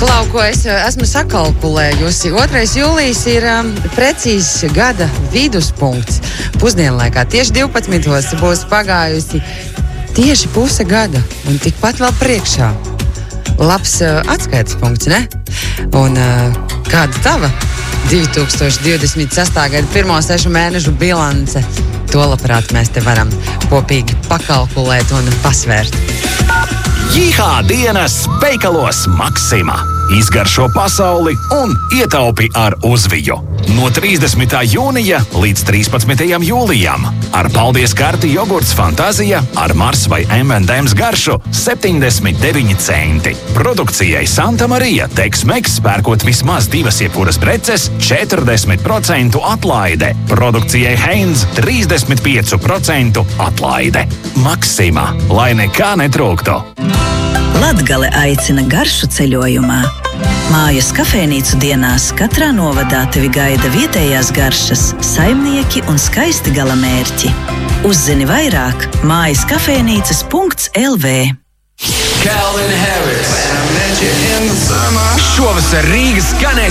Klau, ko es esmu sakalkulējusi. 2. jūlijas ir precīzs gada viduspunkts. Pusdienlaikā tieši 12. būs pagājusi tieši puse gada un tikpat vēl priekšā. Labs atskaites punkts, ne? Un kāda tava 2026. gada 1. 6 mēnešu bilance? To labprāt mēs te varam kopīgi pakalkulēt un pasvērt. Jihā dienas veikalos Maksima. Izgaršo pasauli un ietaupi ar uzviju. No 30. jūnija līdz 13. jūlijam. Ar paldies karti jogurts Fantazija ar Mars vai M&M's garšu 79 centi. Produkcijai Santa Marija Tex-Mex pērkot vismaz 2 jebkuras preces 40% atlaide. Produkcijai Heinz 35% atlaide. Maksima, lai nekā netrūktu. Latgale aicina garšu ceļojumā. Mājas kafejnīcu dienās katrā novadā tevi gaida vietējās garšas, saimnieki un skaisti galamērķi. Uzzini vairāk mājaskafejnīcas.lv. Calvin Harris. Šovasar Rīgas skanēs